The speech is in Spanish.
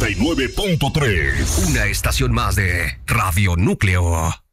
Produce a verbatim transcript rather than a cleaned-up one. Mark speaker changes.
Speaker 1: noventa y nueve punto tres.
Speaker 2: Una estación más de Radio Núcleo.